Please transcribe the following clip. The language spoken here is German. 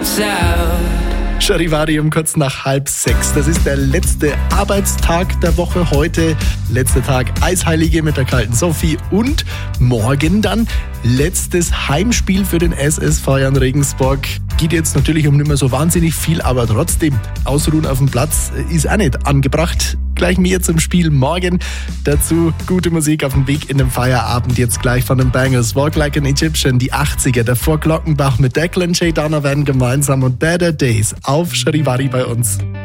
lights out. Charivari um kurz nach 5:30. Das ist der letzte Arbeitstag der Woche heute. Letzter Tag Eisheilige mit der kalten Sophie. Und morgen dann letztes Heimspiel für den SSV Jan Regensburg. Geht jetzt natürlich um nicht mehr so wahnsinnig viel, aber trotzdem, ausruhen auf dem Platz ist auch nicht angebracht. Gleich mehr zum Spiel morgen. Dazu gute Musik auf dem Weg in den Feierabend. Jetzt gleich von den Bangers. Walk Like an Egyptian, die 80er. Davor Glockenbach mit Declan J. Donovan gemeinsam und Better Days auf Charivari bei uns.